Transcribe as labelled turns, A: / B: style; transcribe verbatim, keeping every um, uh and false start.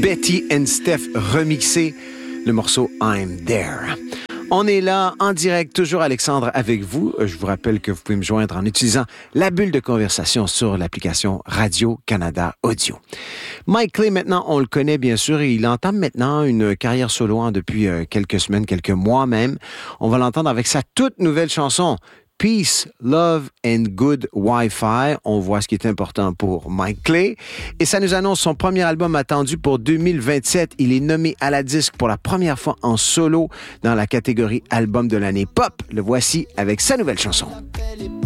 A: Betty and Steph remixé, le morceau I'm There. On est là en direct, toujours Alexandre avec vous. Je vous rappelle que vous pouvez me joindre en utilisant la bulle de conversation sur l'application Radio-Canada Audio. Mike Clay, maintenant, on le connaît bien sûr et il entame maintenant une carrière solo hein, depuis euh, quelques semaines, quelques mois même. On va l'entendre avec sa toute nouvelle chanson, Peace, Love and Good Wi-Fi. On voit ce qui est important pour Mike Clay. Et ça nous annonce son premier album attendu pour deux mille vingt-sept. Il est nommé à la disque pour la première fois en solo dans la catégorie Album de l'année pop. Le voici avec sa nouvelle chanson.